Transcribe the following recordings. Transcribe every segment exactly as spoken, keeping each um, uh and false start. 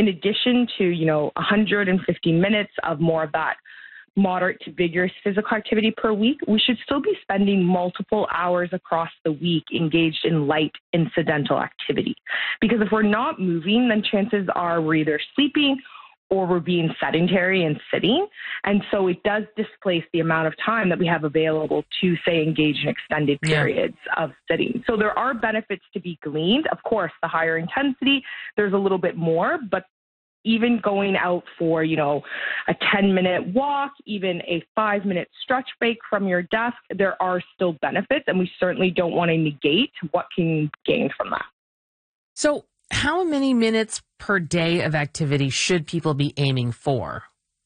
in addition to, you know, one hundred fifty minutes of more of that moderate to vigorous physical activity per week, we should still be spending multiple hours across the week engaged in light incidental activity. Because if we're not moving, then chances are we're either sleeping or we're being sedentary and sitting. And so it does displace the amount of time that we have available to, say, engage in extended periods yeah. of sitting. So there are benefits to be gleaned. Of course, the higher intensity, there's a little bit more, but even going out for, you know, a ten minute walk, even a five minute stretch break from your desk, there are still benefits, and we certainly don't want to negate what can gain from that. So how many minutes per day of activity should people be aiming for?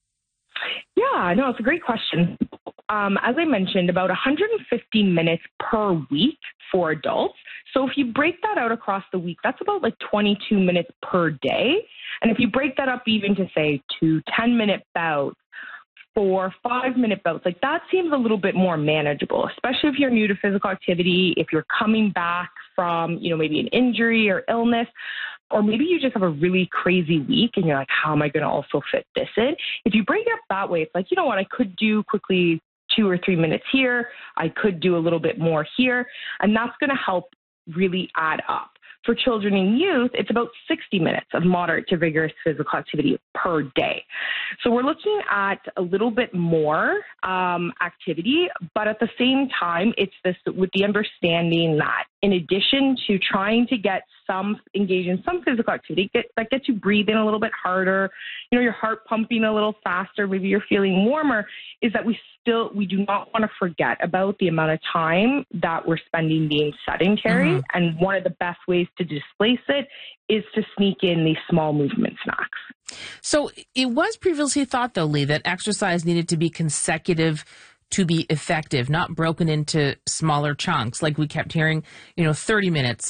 Yeah, no, it's a great question. Um, as I mentioned, about one hundred fifty minutes per week for adults. So if you break that out across the week, that's about like twenty-two minutes per day. And if you break that up even to, say, two ten-minute bouts, four five-minute bouts, like that seems a little bit more manageable, especially if you're new to physical activity, if you're coming back from, you know, maybe an injury or illness, or maybe you just have a really crazy week and you're like, how am I going to also fit this in? If you break it up that way, it's like, you know what, I could do quickly two or three minutes here. I could do a little bit more here. And that's going to help really add up. For children and youth, it's about sixty minutes of moderate to vigorous physical activity per day. So we're looking at a little bit more um, activity, but at the same time, it's this with the understanding that in addition to trying to get some engage in some physical activity get, that gets you breathing a little bit harder, you know, your heart pumping a little faster, maybe you're feeling warmer, is that we still, we do not want to forget about the amount of time that we're spending being sedentary. Mm-hmm. And one of the best ways to displace it is to sneak in these small movement snacks. So it was previously thought, though, Lee, that exercise needed to be consecutive to be effective, not broken into smaller chunks. Like we kept hearing, you know, thirty minutes